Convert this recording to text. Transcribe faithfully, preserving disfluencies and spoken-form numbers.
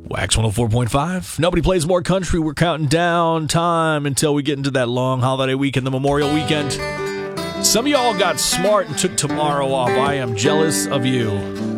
Wax one oh four point five. Nobody plays more country. We're counting down time until we get into that long holiday weekend, the Memorial Weekend. Some of y'all got smart and took tomorrow off. I am jealous of you.